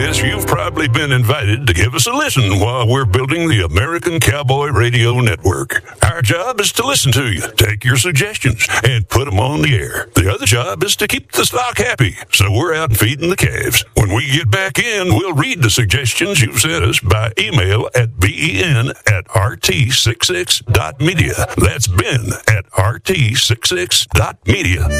guess you've probably been invited to give us a listen while we're building the American Cowboy Radio Network. Our job is to listen to you, take your suggestions, and put them on the air. The other job is to keep the stock happy, so we're out feeding the calves. When we get back in, we'll read the suggestions you've sent us by email at ben@rt66.media. That's ben@rt66.media.